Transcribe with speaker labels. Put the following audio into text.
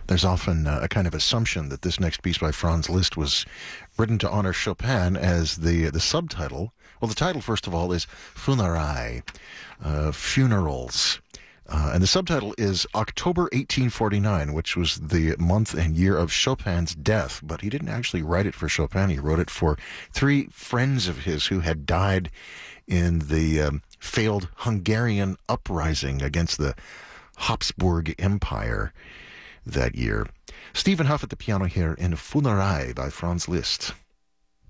Speaker 1: There's often a kind of assumption that this next piece by Franz Liszt was written to honor Chopin, as the subtitle. Well, the title, first of all, is Funerai, funerals. And the subtitle is October 1849, which was the month and year of Chopin's death. But he didn't actually write it for Chopin. He wrote it for three friends of his who had died in the failed Hungarian uprising against the Habsburg Empire that year. Stephen Huff at the piano here in Funerai by Franz Liszt.